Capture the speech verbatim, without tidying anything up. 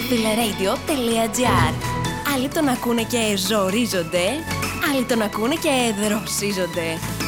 Fileradio.gr. Άλλοι τον ακούνε και ζορίζονται, άλλοι τον ακούνε και δροσίζονται.